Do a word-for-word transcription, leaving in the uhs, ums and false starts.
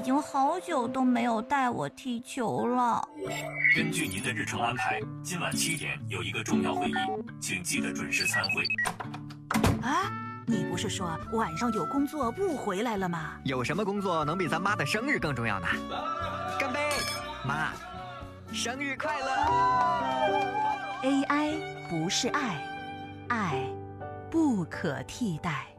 经好久都没有带我踢球了。 根据您的日程安排，今晚七点有一个重要会议，请记得准时参会。 啊，你不是说晚上有工作不回来了吗？ 有什么工作能比咱妈的生日更重要呢？干杯，妈，生日快乐 ！A I 不是爱，爱不可替代。